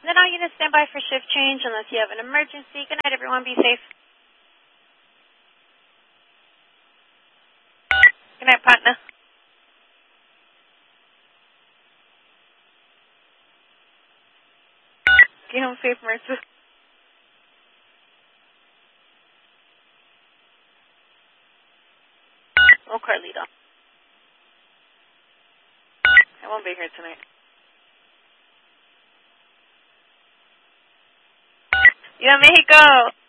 Then all units stand by for shift change unless you have an emergency. Good night, everyone. Be safe. Good night, partner. Get home safe, Marissa. Oh, Carlito. I won't be here tonight. Viva Mexico!